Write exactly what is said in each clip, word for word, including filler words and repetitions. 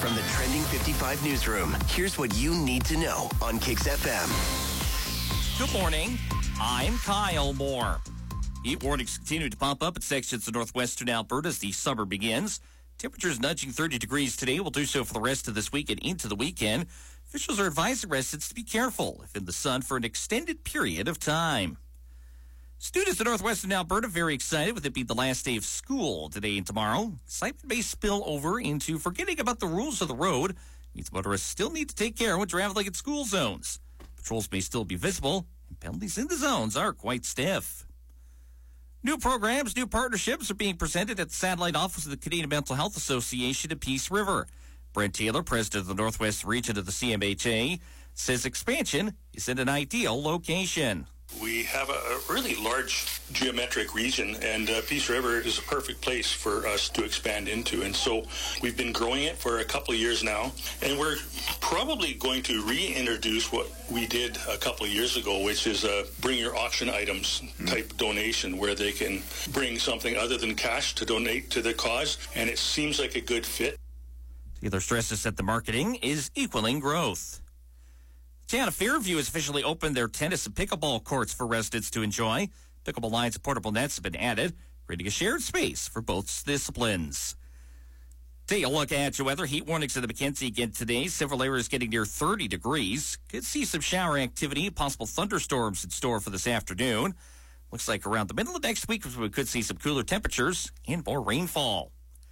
From the Trending fifty-five newsroom, here's what you need to know on Kicks F M. Good morning. I'm Kyle Moore. Heat warnings continue to pop up at sections of northwestern Alberta as the summer begins. Temperatures nudging thirty degrees today. Will do so for the rest of this week and into the weekend. Officials are advising residents to be careful if in the sun for an extended period of time. Students in northwestern Alberta very excited with it being the last day of school today and tomorrow. Excitement may spill over into forgetting about the rules of the road. Means motorists still need to take care when traveling in school zones. Patrols may still be visible, and penalties in the zones are quite stiff. New programs, new partnerships are being presented at the satellite office of the Canadian Mental Health Association in Peace River. Brent Taylor, president of the Northwest region of the C M H A, says expansion is in an ideal location. We have a really large geometric region, and uh, Peace River is a perfect place for us to expand into. And so we've been growing it for a couple of years now, and we're probably going to reintroduce what we did a couple of years ago, which is a bring your auction items type donation, where they can bring something other than cash to donate to the cause, and it seems like a good fit. Taylor stresses that the marketing is equaling growth. Town of Fairview has officially opened their tennis and pickleball courts for residents to enjoy. Pickleball lines and portable nets have been added, creating a shared space for both disciplines. Take a look at your weather. Heat warnings in the Mackenzie again today. Several areas getting near thirty degrees. Could see some shower activity, possible thunderstorms in store for this afternoon. Looks like around the middle of next week we could see some cooler temperatures and more rainfall.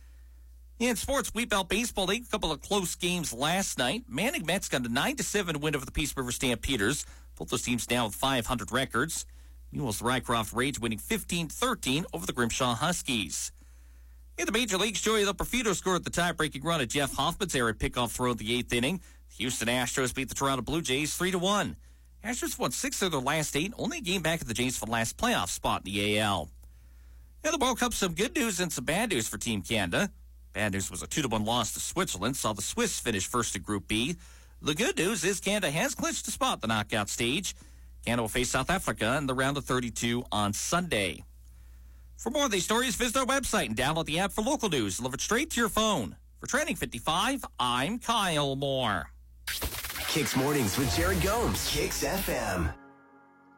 In sports, Wheat Belt Baseball League, a couple of close games last night. Manning Mets got a nine to seven win over the Peace River Stampeders. Both those teams down with five hundred records. Meanwhile, the Rycroft Rage winning fifteen thirteen over the Grimshaw Huskies. In the major leagues, Joey Loperfido scored the tie-breaking run at Jeff Hoffman's errant pickoff throw in the eighth inning. The Houston Astros beat the Toronto Blue Jays three to one. Astros won six of their last eight, only a game back at the Jays for the last playoff spot in the A L. In the World Cup, some good news and some bad news for Team Canada. Bad news was a two to one loss to Switzerland, saw the Swiss finish first in Group B. The good news is Canada has clinched a spot in the knockout stage. Canada will face South Africa in the round of thirty-two on Sunday. For more of these stories, visit our website and download the app for local news delivered straight to your phone. For Trending fifty-five, I'm Kyle Moore. Kicks Mornings with Jared Gomes. Kicks F M.